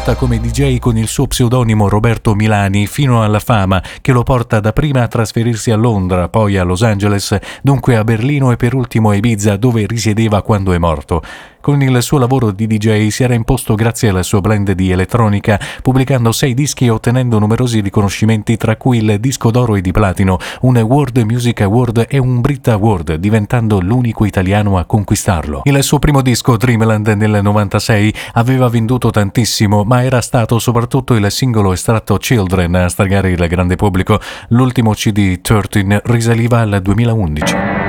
volta come DJ con il suo pseudonimo Roberto Milani fino alla fama che lo porta dapprima a trasferirsi a Londra, poi a Los Angeles, dunque a Berlino e per ultimo a Ibiza, dove risiedeva quando è morto. Con il suo lavoro di DJ si era imposto grazie al suo blend di elettronica, pubblicando 6 dischi e ottenendo numerosi riconoscimenti, tra cui il disco d'oro e di platino, un World Music Award e un Brit Award, diventando l'unico italiano a conquistarlo. Il suo primo disco, Dreamland, nel 96, aveva venduto tantissimo, ma era stato soprattutto il singolo estratto Children a stregare il grande pubblico. L'ultimo CD, 13, risaliva al 2011.